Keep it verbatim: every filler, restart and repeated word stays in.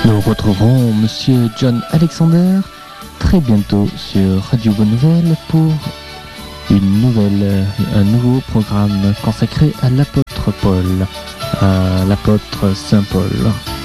Nous retrouverons Monsieur John Alexander très bientôt sur Radio Bonne Nouvelle pour une nouvelle, un nouveau programme consacré à l'apôtre Paul, à l'apôtre Saint Paul.